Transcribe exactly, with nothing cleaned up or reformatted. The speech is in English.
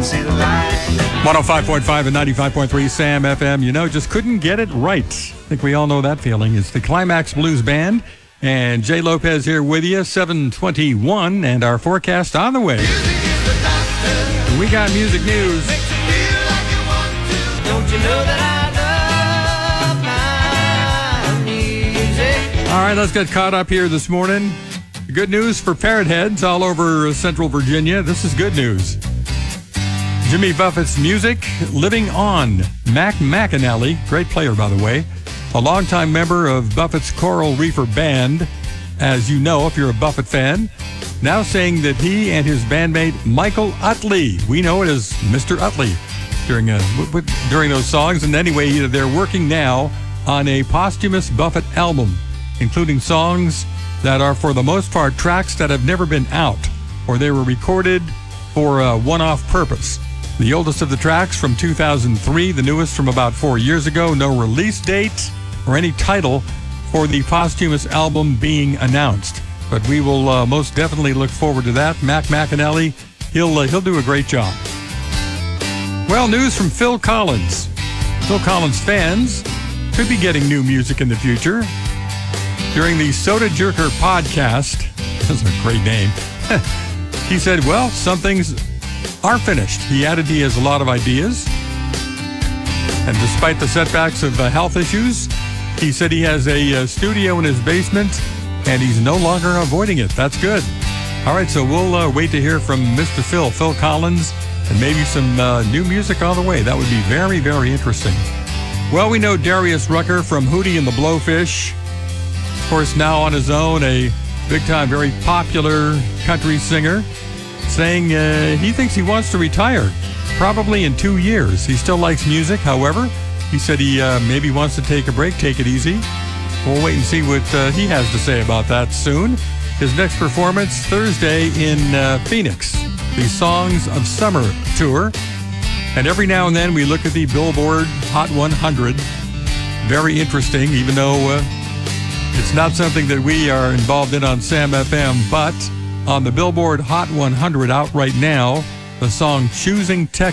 see the light. one oh five point five and ninety-five point three Sam F M. You know, just couldn't get it right. I think we all know that feeling. It's the Climax Blues Band. And Jay Lopez here with you, seven twenty-one, and our forecast on the way. We got music news. Don't you know that I love my music? All right, let's get caught up here this morning. Good news for parrot heads all over Central Virginia. This is good news. Jimmy Buffett's music, living on. Mac McAnally, great player, by the way, a longtime member of Buffett's Coral Reefer Band, as you know if you're a Buffett fan, now saying that he and his bandmate Michael Utley, we know it as Mister Utley during uh, during those songs, and anyway, they're working now on a posthumous Buffett album, including songs that are for the most part tracks that have never been out, or they were recorded for a one-off purpose. The oldest of the tracks from two thousand three, the newest from about four years ago, no release date or any title for the posthumous album being announced. But we will uh, most definitely look forward to that. Mac McAnally, he'll, uh, he'll do a great job. Well, news from Phil Collins. Phil Collins fans could be getting new music in the future. During the Soda Jerker podcast, that's a great name, he said, well, some things are finished. He added he has a lot of ideas. And despite the setbacks of uh, health issues, he said he has a uh, studio in his basement and he's no longer avoiding it. That's good. All right, so we'll uh, wait to hear from Mister Phil, Phil Collins, and maybe some uh, new music on the way. That would be very, very interesting. Well, we know Darius Rucker from Hootie and the Blowfish. Of course, now on his own, a big-time, very popular country singer, saying uh, he thinks he wants to retire, probably in two years. He still likes music, however. He said he uh, maybe wants to take a break, take it easy. We'll wait and see what uh, he has to say about that soon. His next performance, Thursday in uh, Phoenix, the Songs of Summer tour. And every now and then we look at the Billboard Hot one hundred. Very interesting, even though uh, it's not something that we are involved in on Sam F M, but on the Billboard Hot one hundred out right now, the song Choosing Texas